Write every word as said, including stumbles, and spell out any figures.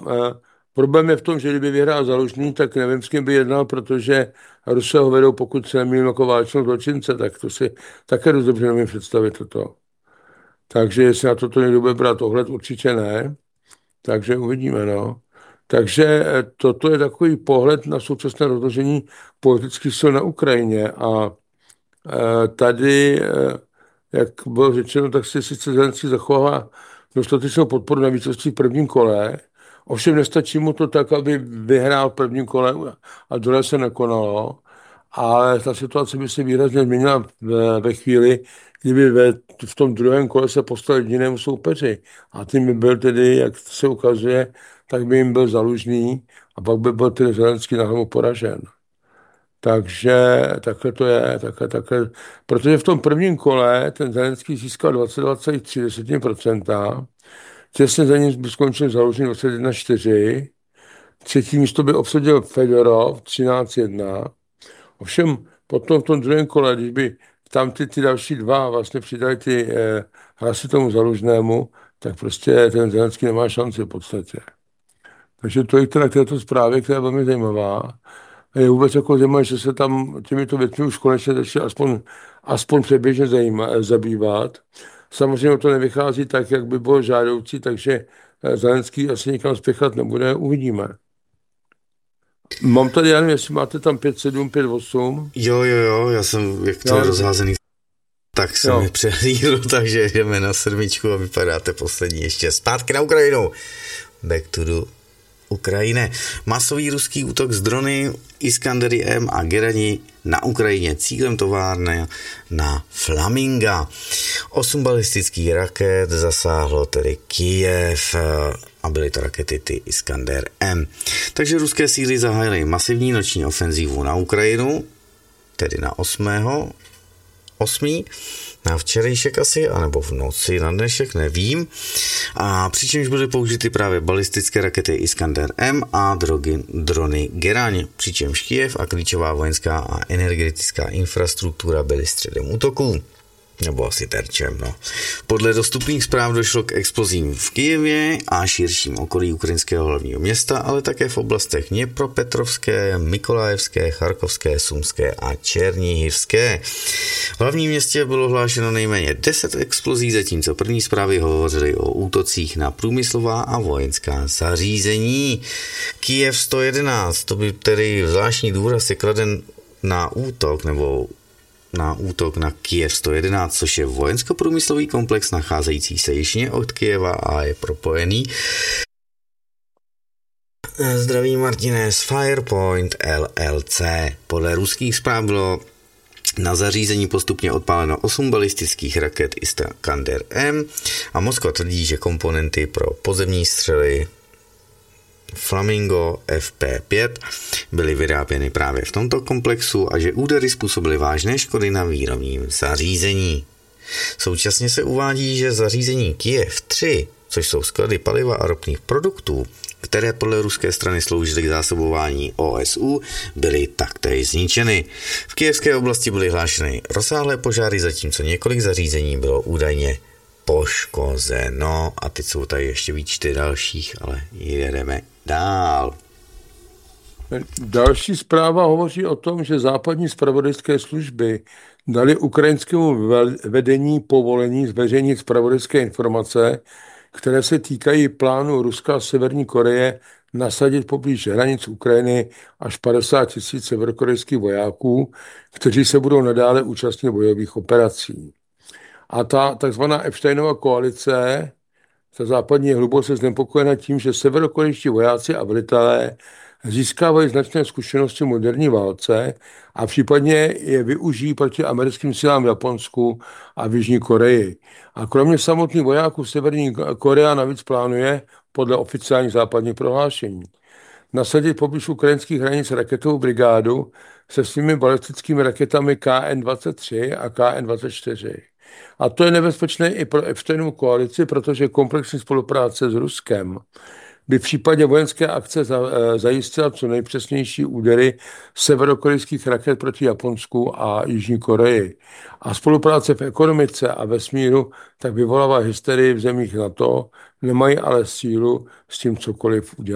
problém je v tom, že kdyby vyhrál Zalužný, tak nevím, s kým by jednal, protože Rusové ho vedou, pokud se nemýlím, jako válečnou zločince, tak to si také dost dobře nevím představit toto. Takže jestli na toto někdo bude brát ohled, určitě ne. Takže uvidíme, no. Takže toto je takový pohled na současné rozložení politických sil na Ukrajině. A tady, jak bylo řečeno, tak si sice Zelenský zachová dostatečnou podporu na vítězství v prvním kole. Ovšem nestačí mu to tak, aby vyhrál v prvním kole a druhé se nekonalo. Ale ta situace by se výrazně změnila ve chvíli, kdyby ve, v tom druhém kole se postal jedinému soupeři. A tím by byl tedy, jak se ukazuje, tak by jim byl Zalužný a pak by byl tedy Zelenský na hlavu poražen. Takže takhle to je. Takhle, takhle. Protože v tom prvním kole ten Zelenský získal dvacet dva celá tři procenta. Těsně za ním by skončil Zalužný dvacet jedna celá čtyři. Třetí místo by obsadil Fedorov třináct jedna. Ovšem potom v tom druhém kole, když by tam ty, ty další dva vlastně přidali ty eh, hlasy tomu Zalužnému, tak prostě ten Zelenský nemá šanci v podstatě. Takže to je teda k této zprávě, která je velmi zajímavá. Je vůbec jako zajímavé, že se tam těmito věcmi už konečně začne aspoň, aspoň předběžně zajíma, zabývat. Samozřejmě to nevychází tak, jak by bylo žádoucí, takže Zelenský asi nikam spěchat nebude, uvidíme. Mám tady, já nevím, jestli máte tam pět sedm, pět osm. Jo, jo, jo, já jsem, jak to jo. je rozházený, tak jsem mi přehlídl, takže jdeme na sedmičku a vypadáte poslední ještě zpátky na Ukrajinu. Back to the Ukrajine. Masový ruský útok z drony Iskandery M a Gerani na Ukrajině. Cílem továrny na Flaminga. Osm balistických raket zasáhlo tedy Kyjev a byly to rakety ty Iskander M. Takže ruské síly zahájily masivní noční ofenzívu na Ukrajinu, tedy na osmého osmý na včerejšek asi, anebo v noci na dnešek, nevím. A přičemž byly použity právě balistické rakety Iskander M a drogy, drony Geraň, přičemž Kyjev a klíčová vojenská a energetická infrastruktura byly středem útoků. Nebo asi terčem, no. Podle dostupných zpráv došlo k explozím v Kyjevě a širším okolí ukrajinského hlavního města, ale také v oblastech Dněpropetrovské, Mykolajevské, Charkovské, Sumské a Černihivské. V hlavním městě bylo hlášeno nejméně deset explozí, zatímco první zprávy hovořily o útocích na průmyslová a vojenská zařízení. Kyjev sto jedenáct, to by tedy zvláštní důraz je kladen na útok nebo na útok na Kyjev sto jedenáct, což je vojensko-průmyslový komplex nacházející se jižně od Kyjeva a je propojený. Zdraví Martine z Firepoint L L C. Podle ruských zpráv bylo na zařízení postupně odpáleno osm balistických raket Iskander M a Moskva tvrdí, že komponenty pro pozemní střely Flamingo F P pět byly vyráběny právě v tomto komplexu a že údery způsobily vážné škody na výrobním zařízení. Současně se uvádí, že zařízení Kyjev tři, což jsou sklady paliva a ropných produktů, které podle ruské strany sloužily k zásobování O S U, byly taktéž zničeny. V kyjevské oblasti byly hlášeny rozsáhlé požáry, zatímco několik zařízení bylo údajně poškozeno. A teď jsou tady ještě výčty dalších, ale jedeme dál. Další zpráva hovoří o tom, že západní zpravodajské služby dali ukrajinskému vedení povolení zveřejnit zpravodajské informace, které se týkají plánu Ruska a Severní Koreje nasadit poblíž hranic Ukrajiny až padesát tisíc severokorejských vojáků, kteří se budou nadále účastnit bojových operací. A ta takzvaná Epsteinova koalice, ta západní je hluboce znepokojena tím, že severokorejští vojáci a velitelé získávají značné zkušenosti v moderní válce a případně je využijí proti americkým silám v Japonsku a v Jižní Koreji. A kromě samotných vojáků Severní Korea navíc plánuje, podle oficiálních západních prohlášení, nasadit poblíž ukrajinských hranic raketovou brigádu se svými balistickými raketami K N dvacet tři a K N dvacet čtyři. A to je nebezpečné i pro Epsteinovu koalici, protože komplexní spolupráce s Ruskem by v případě vojenské akce zajistila co nejpřesnější údery severokorejských raket proti Japonsku a Jižní Koreji. A spolupráce v ekonomice a vesmíru tak vyvolává hysterii v zemích NATO, nemají ale sílu s tím cokoliv udělat.